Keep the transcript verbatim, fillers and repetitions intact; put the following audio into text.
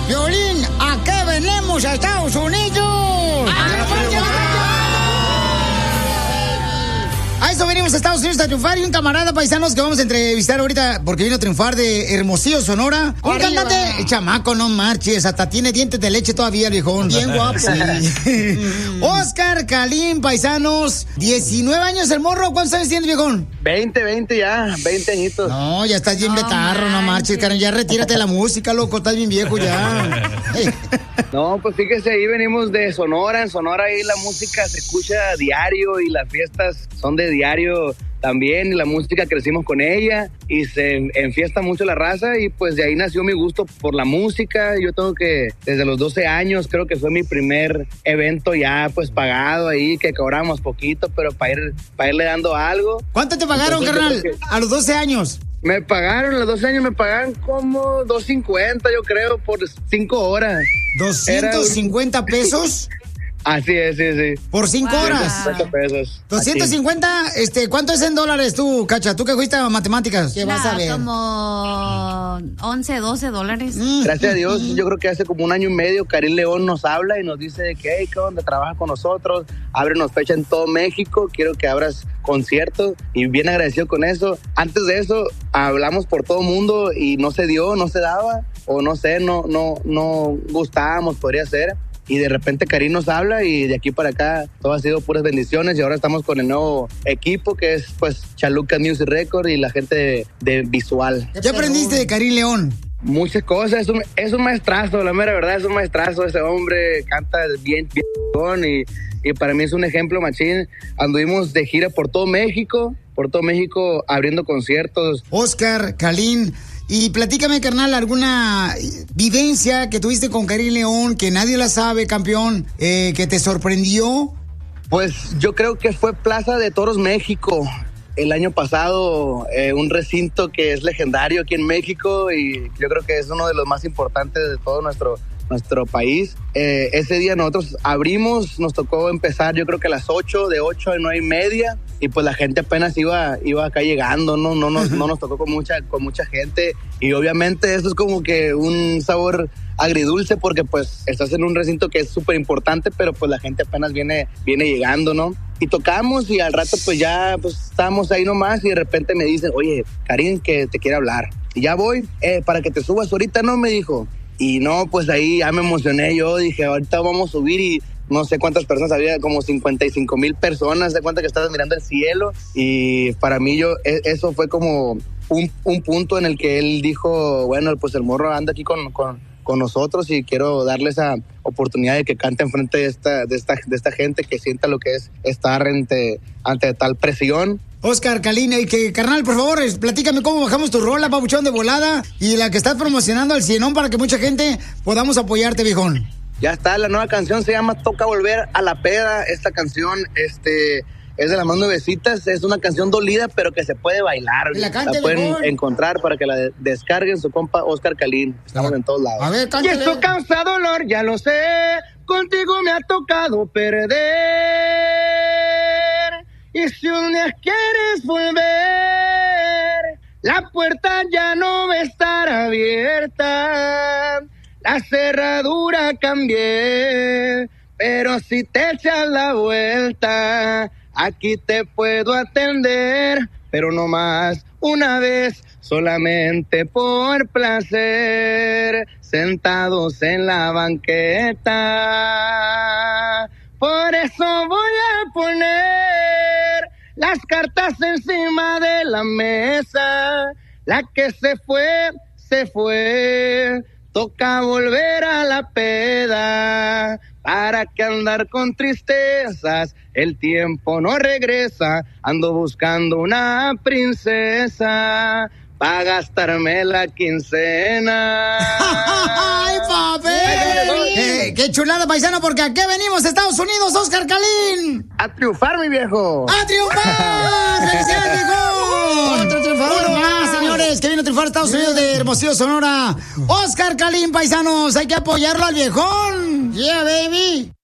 Violín, ¿a qué venimos a Estados Unidos? A eso venimos a Estados Unidos a triunfar. Y un camarada paisanos que vamos a entrevistar ahorita porque vino a triunfar de Hermosillo, Sonora. Un Arriba. cantante, el chamaco, no marches, hasta tiene dientes de leche todavía, el viejón. Bien guapo. Sí. Oscar Calín, paisanos, diecinueve años el morro. ¿Cuántos años tiene, viejón? veinte, veinte ya, veinte añitos. No, ya estás bien No betarro, no marches, Karen. Ya retírate de la música, loco, estás bien viejo ya. No, pues fíjese, ahí venimos de Sonora. En Sonora ahí la música se escucha a diario y las fiestas son de diario también. Y la música crecimos con ella y se enfiesta mucho la raza y pues de ahí nació mi gusto por la música. Yo tengo que, desde los doce años, creo que fue mi primer evento ya pues pagado ahí, que cobramos poquito, pero para ir, para irle dando algo. ¿Cuánto te pagaron, Entonces, carnal, yo creo que- a los doce años? Me pagaron, a los doce años me pagaban como dos cincuenta, yo creo, por cinco horas. ¿doscientos cincuenta pesos? Así es, sí, sí. ¿Por cinco Wow. horas? ciento cincuenta pesos. doscientos cincuenta, este, ¿cuánto es en dólares tú, Cacha? ¿Tú que fuiste a matemáticas? ¿Qué vas Nah, a ver? como once, doce dólares. Mm. Gracias a Dios, yo creo que hace como un año y medio Karim León nos habla y nos dice de que, hey, ¿qué onda? Trabaja con nosotros, ábrenos fecha en todo México, quiero que abras conciertos y bien agradecido con eso. Antes de eso, hablamos por todo mundo y no se dio, no se daba, o no sé, no, no, no gustábamos, podría ser. Y de repente Karim nos habla y de aquí para acá todo ha sido puras bendiciones y ahora estamos con el nuevo equipo que es pues Chaluca Music Record y la gente de, de visual. ¿Qué aprendiste de Karim León? Muchas cosas, es un, es un maestrazo, la mera verdad es un maestrazo, ese hombre canta bien, bien chingón y, y para mí es un ejemplo machín. Anduvimos de gira por todo México, por todo México abriendo conciertos. Oscar Calín. Y platícame, carnal, alguna vivencia que tuviste con Karim León que nadie la sabe, campeón, eh, que te sorprendió. Pues yo creo que fue Plaza de Toros México el año pasado, eh, un recinto que es legendario aquí en México y yo creo que es uno de los más importantes de todo nuestro nuestro país. Eh, ese día nosotros abrimos, nos tocó empezar yo creo que a las ocho, de ocho a nueve y media, y pues la gente apenas iba, iba acá llegando, no, no, nos, no nos tocó con mucha, con mucha gente, y obviamente eso es como que un sabor agridulce porque pues estás en un recinto que es súper importante, pero pues la gente apenas viene, viene llegando, ¿no? Y tocamos y al rato pues ya pues estábamos ahí nomás y de repente me dicen, oye, Karim, que te quiere hablar. Y ya voy, eh, para que te subas ahorita, ¿no? Me dijo. Y no, pues ahí ya me emocioné yo, dije, ahorita vamos a subir y no sé cuántas personas había, como cincuenta y cinco mil personas, de cuenta que estabas mirando el cielo y para mí yo, eso fue como un, un punto en el que él dijo, bueno, pues el morro anda aquí con, con, con nosotros y quiero darle esa oportunidad de que cante enfrente de esta, de esta, de esta gente, que sienta lo que es estar ante, ante tal presión. Oscar Calín, y que, carnal, por favor, es- platícame cómo bajamos tu rola, papuchón de volada, y la que estás promocionando al cienón para que mucha gente podamos apoyarte, viejón. Ya está, la nueva canción se llama Toca Volver a la Peda. Esta canción este, es de las más nuevecitas, es una canción dolida, pero que se puede bailar. Que la cante, pueden viejón. encontrar para que la de- descarguen su compa Oscar Calín. Estamos en todos lados. A ver, Y cántale. esto causa dolor, ya lo sé, contigo me ha tocado perder. Y si un día quieres volver, la puerta ya no va a estar abierta. La cerradura cambié, pero si te echas la vuelta, aquí te puedo atender, pero no más una vez, solamente por placer, sentados en la banqueta. Por eso voy a poner las cartas encima de la mesa. La que se fue, se fue. Toca volver a la peda. ¿Para qué andar con tristezas? El tiempo no regresa. Ando buscando una princesa para gastarme la quincena. ¡Ay, papi! Eh, ¡Qué chulada, paisano! Porque aquí venimos, Estados Unidos, Oscar Calín. A triunfar, mi viejo. ¡A triunfar! ¡Felicidades, viejón! ¡Otro triunfador más, señores! Que viene a triunfar a Estados Unidos de Hermosillo, Sonora. Oscar Calín, paisanos. Hay que apoyarlo al viejón. ¡Yeah, baby!